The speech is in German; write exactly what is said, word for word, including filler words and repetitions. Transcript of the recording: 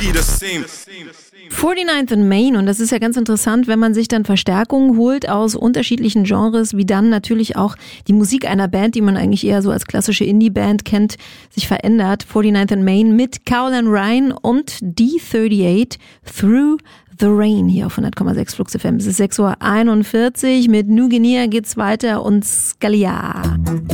be the same. forty-ninth and Main, und das ist ja ganz interessant, wenn man sich dann Verstärkungen holt aus unterschiedlichen Genres, wie dann natürlich auch die Musik einer Band, die man eigentlich eher so als klassische Indie-Band kennt, sich verändert. forty-ninth and Main mit Cowland Ryan und D thirty-eight, Through the Rain, hier auf hundert Komma sechs Flux F M. Es ist sechs Uhr einundvierzig, mit New Guinea geht's weiter und Scalia.